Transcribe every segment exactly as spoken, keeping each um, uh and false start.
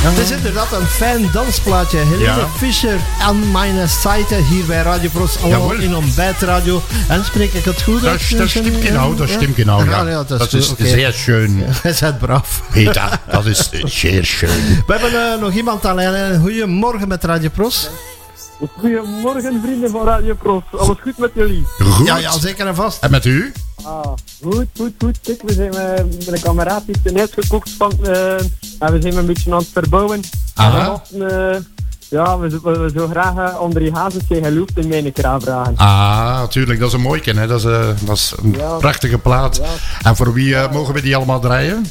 Het is inderdaad een fijn dansplaatje. Helene Ja. Fischer aan mijn zijde hier bij Radio Pros. Allemaal Jawel. in ontbijtradio. En spreek ik het goed Dat, uit? dat stimmt genau, dat Ja? stimmt genau. Ja. Ah, ja, dat is, dat is goed, oké. zeer schön. Hij is het braaf. Peter, dat is zeer schön. We hebben uh, nog iemand aan lijn. Goedemorgen met Radio Pros. Goedemorgen vrienden van Radio Pros. Alles goed met jullie? Goed. Ja, ja, zeker en vast. En met u? Ah, goed, goed, goed. Kijk, we zijn uh, met een kameraad iets een huis gekocht van, uh, en we zijn een beetje aan het verbouwen. Aha. En we dachten, uh, ja, we, we, we zo graag uh, André Hazes zijn gelooft in mijn kraam vragen. Ah, natuurlijk, dat is een mooi ken, hè. Dat is, uh, dat is een Ja. prachtige plaat. Ja. En voor wie uh, mogen we die allemaal draaien?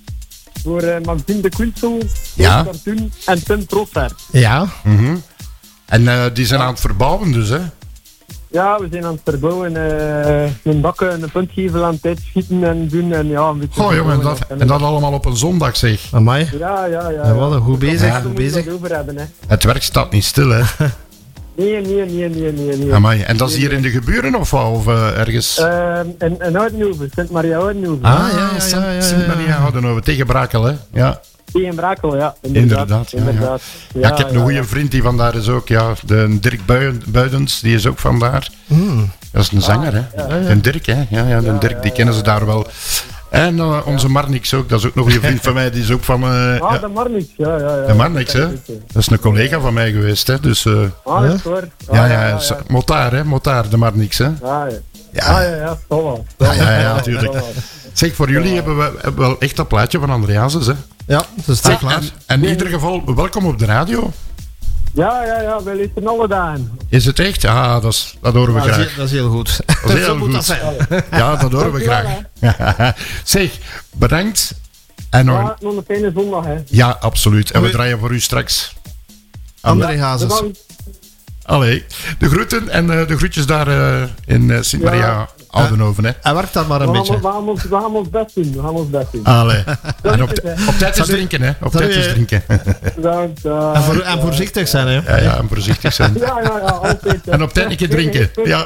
Voor uh, Maxime de Quilsel, Ja. Cartoon en Tim Prosser. Ja. Mhm. En uh, die zijn aan het verbouwen dus, hè? Ja, we zijn aan het verbouwen, uh, een bakken, een puntgevel aan het uitschieten en doen en ja, een beetje... Oh jongen, verbouwen. dat, en dat allemaal op een zondag, zeg. Amai. Ja, ja, ja. Ja, wat een goed bezig, Ja, goed daar moet je bezig. het over hebben, hè. Het werk staat niet stil, hè? Nee, nee, nee, nee, nee, nee. Amai. En dat is hier in de geburen of wat? Of uh, ergens? Uh, in, in Oudenhoven, Sint-Maria-Oudenhoven. Ah, ja, ja, ja, ja, Sint ja. Maria Oudenhoven, tegen Brakel, hè? Ja. Tegen Brakel, ja. Inderdaad. Inderdaad, ja, ja. inderdaad. Ja, ik heb een goede vriend die vandaar is ook, ja. De Dirk Buien- Buidens, die is ook vandaar. Hmm. Dat is een zanger, hè? Een Dirk, hè? Ja, ja, de Dirk, die kennen ze daar wel. En uh, onze Marnix ook, dat is ook nog een vriend van mij, die is ook van... Uh, Ah, ja, de Marnix, ja, ja, ja. de Marnix, hè? Dat is een collega van mij geweest, hè? Dus, uh, Ah, dat is waar. Ah, ja, ja, ja, ja. ja. Motaar, hè? Motaar, de Marnix, hè? Ah, ja. Ja. Ah, ja, ja, toch wel. Ja, ja, ja, natuurlijk. Zeg, voor jullie hebben we hebben wel echt dat plaatje van Andreases, hè? Ja, dat is Zeg, klaar. en, en in ieder geval, welkom op de radio. Ja, ja, ja, wij luisteren alle dagen. Is het echt? Ja, dat, is, dat horen we Dat is, graag. heel, dat is heel goed. Dat is heel Zo moet goed. dat zijn. Ja, dat horen we graag. Zeg, bedankt. En nog, Ja, nog een fijne zondag, hè. ja, absoluut. En we Oei. draaien voor u straks. André Hazes. Bedankt. Allee, de groeten en uh, de groetjes daar uh, in uh, Sint-Maria Ja. Oudenhoven, hè. Hij werkt daar maar een We gaan, beetje. we, gaan ons, we gaan ons best doen, we gaan ons best doen. Allee. En op, is het, op tijd is Salut. drinken, hè. Op Salut, tijd is hè. drinken. Bedankt. uh, En, voor, en voorzichtig zijn, hè. Ja, ja, en voorzichtig zijn. Ja, ja, ja, altijd. hè. En op tijd een keer drinken. Ja.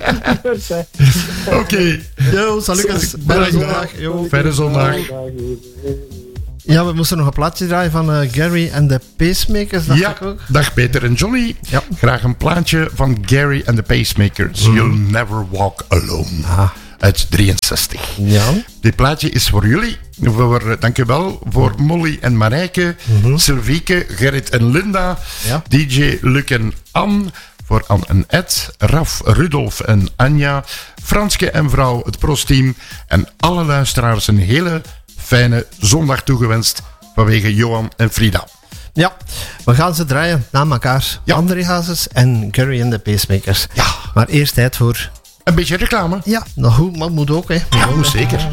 Oké. Yo, salutjes. Fijne zondag. Yo. Fijne zondag. Ja, we moesten nog een plaatje draaien van uh, Gary en de Pacemakers, dacht Ja, ik ook. dag Peter en Johnny. Ja. Graag een plaatje van Gary and the Pacemakers. You'll Never Walk Alone. Ah. Uit drieënzestig. Ja. Dit plaatje is voor jullie. Voor, dankjewel voor Molly en Marijke, Sylvieke, Gerrit en Linda, Ja. D J Luc en Anne, voor Anne en Ed, Raf, Rudolf en Anja, Franske en vrouw, het Pros-team en alle luisteraars een hele fijne zondag toegewenst vanwege Johan en Frida. Ja, we gaan ze draaien na elkaar. Ja. André Hazes en Gary en de Pacemakers. Ja. Maar eerst tijd voor... Een beetje reclame. Ja, nog goed, maar moet ook, hè. Ja, moet zeker.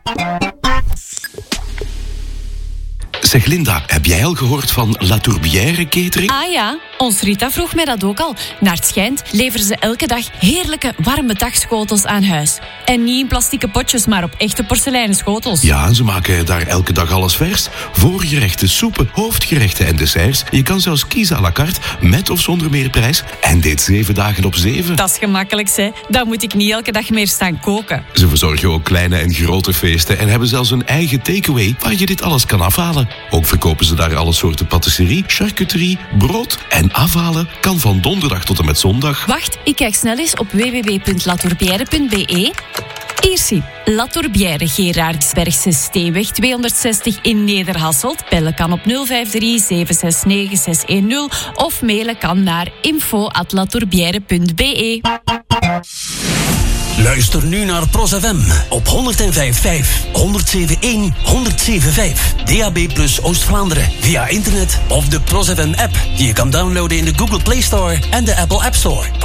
Zeg Linda, heb jij al gehoord van La Tourbière Catering? Ah ja, ons Rita vroeg mij dat ook al. Naar het schijnt leveren ze elke dag heerlijke warme dagschotels aan huis. En niet in plastieke potjes, maar op echte porseleinen schotels. Ja, ze maken daar elke dag alles vers. Voorgerechten, soepen, hoofdgerechten en desserts. Je kan zelfs kiezen à la carte, met of zonder meerprijs. En dit zeven dagen op zeven. Dat is gemakkelijk, hè. Dan moet ik niet elke dag meer staan koken. Ze verzorgen ook kleine en grote feesten en hebben zelfs een eigen takeaway waar je dit alles kan afhalen. Ook verkopen ze daar alle soorten patisserie, charcuterie, brood en afhalen kan van donderdag tot en met zondag. Wacht, ik kijk snel eens op w w w punt latourbière punt b e. Hier zie, La Tourbière, Gerardsbergse Steenweg tweehonderdzestig in Nederhasselt. Bellen kan op nul vijf drie zeven zes negen zes een nul of mailen kan naar info at latourbière punt b e. Luister nu naar Pros F M op honderdvijf komma vijf, honderdzeven komma één, honderdzeven komma vijf. D A B plus Oost-Vlaanderen via internet of de Pros F M app die je kan downloaden in de Google Play Store en de Apple App Store.